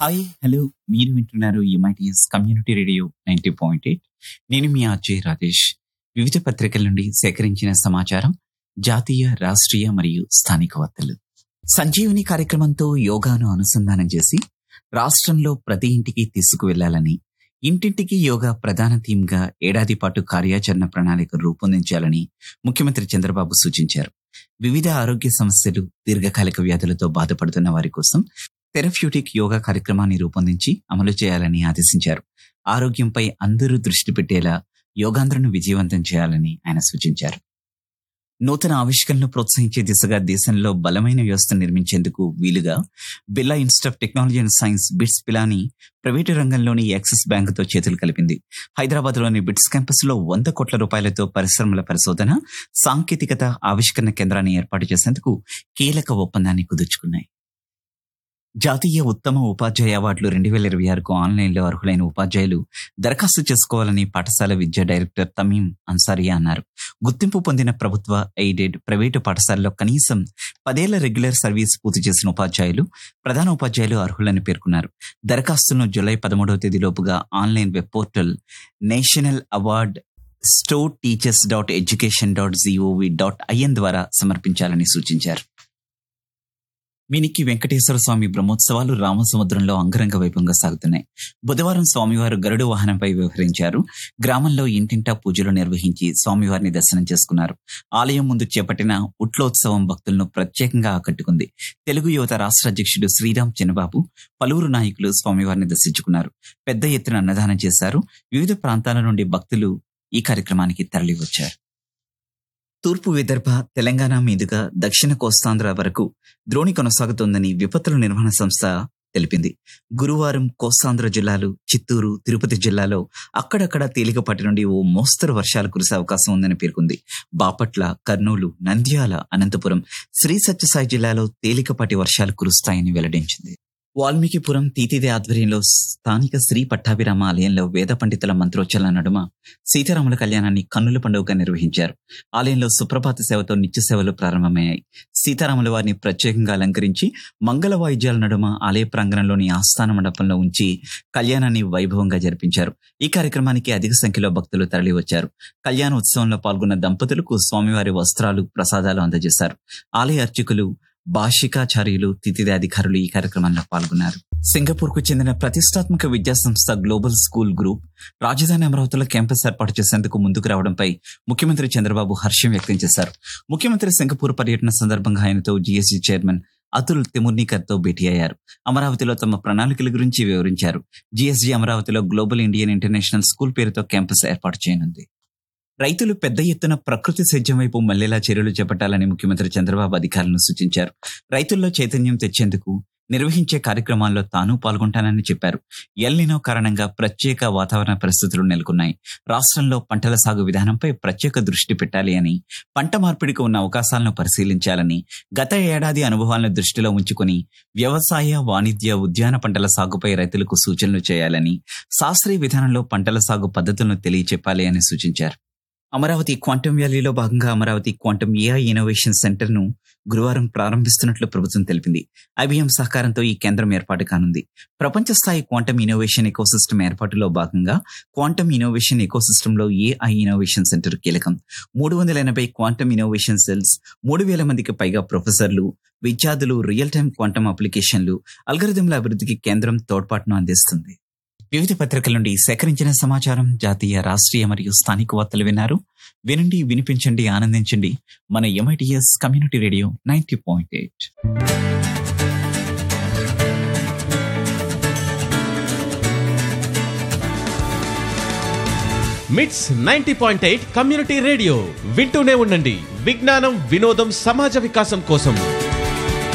Hi hello మీరు వింటున్నారు MITS community radio 90.8. నేను మీ ఆర్జే రాజేష్. వివిధ పత్రికల నుండి సేకరించిన సమాచారం, జాతీయ రాష్ట్రీయ మరియు స్థానిక వార్తలు. సంజీవని కార్యక్రమంతో యోగాను అనుసంధానం చేసి రాష్ట్రంలో ప్రతి ఇంటికి తీసుకువెళ్లాలని, ఇంటింటికి యోగా ప్రధాన థీమ్ గా ఏడాది పాటు కార్యాచరణ ప్రణాళిక రూపొందించాలని ముఖ్యమంత్రి చంద్రబాబు సూచించారు. వివిధ ఆరోగ్య సమస్యలు, దీర్ఘకాలిక వ్యాధులతో బాధపడుతున్న వారి కోసం థెరప్యూటిక్ యోగా కార్యక్రమాన్ని రూపొందించి అమలు చేయాలని ఆదేశించారు. ఆరోగ్యంపై అందరూ దృష్టి పెట్టేలా యోగాంధ్రను విజయవంతం చేయాలని ఆయన సూచించారు. నూతన ఆవిష్కరణను ప్రోత్సహించే దిశగా దేశంలో బలమైన వ్యవస్థ నిర్మించేందుకు వీలుగా Birla institute of technology and science bits Pilani private రంగంలోని యాక్సిస్ బ్యాంకుతో చేతులు కలిపింది. హైదరాబాద్ లోని బిట్స్ క్యాంపస్ లో 100 కోట్ల రూపాయలతో పరిశ్రమల పరిశోధన, సాంకేతికత, ఆవిష్కరణ కేంద్రాన్ని ఏర్పాటు చేసేందుకు కీలక ఒప్పందాన్ని కుదుర్చుకున్నాయి. జాతీయ ఉత్తమ ఉపాధ్యాయ అవార్డులు 2026కు ఆన్లైన్లో అర్హులైన ఉపాధ్యాయులు దరఖాస్తు చేసుకోవాలని పాఠశాల విద్యా డైరెక్టర్ తమీం అన్సారియా అన్నారు. గుర్తింపు పొందిన ప్రభుత్వ, ఎయిడెడ్, ప్రైవేటు పాఠశాలలో కనీసం 10 ఏళ్ల రెగ్యులర్ సర్వీస్ పూర్తి చేసిన ఉపాధ్యాయులు, ప్రధాన ఉపాధ్యాయులు అర్హులని పేర్కొన్నారు. దరఖాస్తును July 13వ తేదీలోపుగా online web portal national award storeteachers.education.gov.in ద్వారా సమర్పించాలని సూచించారు. మినికి వెంకటేశ్వర స్వామి బ్రహ్మోత్సవాలు రామసముద్రంలో అంగరంగ వైభవంగా సాగుతున్నాయి. బుధవారం స్వామివారు గరుడు వాహనంపై వ్యవహరించారు. గ్రామంలో ఇంటింటా పూజలు నిర్వహించి స్వామివారిని దర్శనం చేసుకున్నారు. ఆలయం ముందు చేపట్టిన ఉట్లోత్సవం భక్తులను ప్రత్యేకంగా ఆకట్టుకుంది. తెలుగు యువత రాష్ట్ర అధ్యక్షుడు శ్రీరామ్ చిన్నబాబు, పలువురు నాయకులు స్వామివారిని దర్శించుకున్నారు. పెద్ద ఎత్తున అన్నదానం చేశారు. వివిధ ప్రాంతాల నుండి భక్తులు ఈ కార్యక్రమానికి తరలివచ్చారు. తూర్పు విదర్భ, తెలంగాణ మీదుగా దక్షిణ కోస్తాంధ్ర వరకు ద్రోణి కొనసాగుతోందని విపత్తుల నిర్వహణ సంస్థ తెలిపింది. గురువారం కోస్తాంధ్ర జిల్లాలు, చిత్తూరు, తిరుపతి జిల్లాలో అక్కడక్కడ తేలికపాటి నుండి ఓ మోస్తరు వర్షాలు కురిసే అవకాశం ఉందని పేర్కొంది. బాపట్ల, కర్నూలు, నంద్యాల, అనంతపురం, శ్రీ సత్యసాయి జిల్లాలో తేలికపాటి వర్షాలు కురుస్తాయని వెల్లడించింది. వాల్మీకిపురం తీతిదే ఆధ్వర్యంలో స్థానిక శ్రీ పట్టాభిరామ ఆలయంలో వేద పండితుల మంత్రోచ్చరణ నడుమ సీతారాముల కళ్యాణాన్ని కన్నుల పండుగగా నిర్వహించారు. ఆలయంలో సుప్రభాత సేవతో నిత్య సేవలు ప్రారంభమయ్యాయి. సీతారాముల వారిని ప్రత్యేకంగా అలంకరించి మంగళ వాయిద్యాల నడుమ ఆలయ ప్రాంగణంలోని ఆస్థాన మండపంలో ఉంచి కళ్యాణాన్ని వైభవంగా జరిపించారు. ఈ కార్యక్రమానికి అధిక సంఖ్యలో భక్తులు తరలివచ్చారు. కళ్యాణ ఉత్సవంలో పాల్గొన్న దంపతులకు స్వామివారి వస్త్రాలు, ప్రసాదాలు అందజేశారు. ఆలయ అర్చకులు, భాషికాచార్యులు, తిథిదే అధికారులు ఈ కార్యక్రమంలో పాల్గొన్నారు. సింగపూర్ కు చెందిన ప్రతిష్టాత్మక విద్యా సంస్థ గ్లోబల్ స్కూల్ గ్రూప్ రాజధాని అమరావతిలో క్యాంపస్ ఏర్పాటు చేసేందుకు ముందుకు రావడంపై ముఖ్యమంత్రి చంద్రబాబు హర్షం వ్యక్తం చేశారు. ముఖ్యమంత్రి సింగపూర్ పర్యటన సందర్భంగా ఆయనతో జీఎస్టీ చైర్మన్ అతుల్ తిముర్నికర్ తో భేటీ అయ్యారు. అమరావతిలో తమ ప్రణాళికల గురించి వివరించారు. జీఎస్టీ అమరావతిలో గ్లోబల్ ఇండియన్ ఇంటర్నేషనల్ స్కూల్ పేరుతో క్యాంపస్ ఏర్పాటు చేయనుంది. రైతులు పెద్ద ఎత్తున ప్రకృతి సేద్యం వైపు మళ్లేలా చర్యలు చేపట్టాలని ముఖ్యమంత్రి చంద్రబాబు అధికారులను సూచించారు. రైతుల్లో చైతన్యం తెచ్చేందుకు నిర్వహించే కార్యక్రమాల్లో తాను పాల్గొంటానని చెప్పారు. ఎల్నినో కారణంగా ప్రత్యేక వాతావరణ పరిస్థితులు నెలకొన్నాయి. రాష్ట్రంలో పంటల సాగు విధానంపై ప్రత్యేక దృష్టి పెట్టాలి అని, పంట మార్పిడికి ఉన్న అవకాశాలను పరిశీలించాలని, గత ఏడాది అనుభవాలను దృష్టిలో ఉంచుకుని వ్యవసాయ, వాణిజ్య, ఉద్యాన పంటల సాగుపై రైతులకు సూచనలు చేయాలని, శాస్త్రీయ విధానంలో పంటల సాగు పద్ధతులను తెలియచెప్పాలి అని సూచించారు. అమరావతి క్వాంటమ్ వ్యాలీలో భాగంగా Amaravati quantum AI innovation centre ను గురువారం ప్రారంభిస్తున్నట్లు ప్రభుత్వం తెలిపింది. ఐబీఎం సహకారంతో ఈ కేంద్రం ఏర్పాటు కానుంది. ప్రపంచ స్థాయి క్వాంటమ్ ఇన్నోవేషన్ ఎకోసిస్టమ్ ఏర్పాటులో భాగంగా క్వాంటమ్ ఇన్నోవేషన్ ఎకోసిస్టమ్ లో ఏఐ ఇన్నోవేషన్ సెంటర్ కీలకం. 380 క్వాంటమ్ ఇన్నోవేషన్ సెల్స్, 3000 మందికి పైగా ప్రొఫెసర్లు, విద్యార్థులు, రియల్ టైమ్ క్వాంటమ్ అప్లికేషన్లు, అల్గరిథంల అభివృద్ధికి కేంద్రం తోడ్పాటును అందిస్తుంది. వివిధ పత్రికల నుండి సేకరించిన సమాచారం, జాతీయ, రాష్ట్రీయ మరియు స్థానిక వార్తలు విన్నారు. వినండి, వినిపించండి, ఆనందించండి. మన ఎంఐటిఎస్ కమ్యూనిటీ రేడియో 90.8. మిట్స్ 90.8 కమ్యూనిటీ రేడియో వింటూనే ఉండండి. విజ్ఞానం, వినోదం, సమాజ వికాసం కోసం.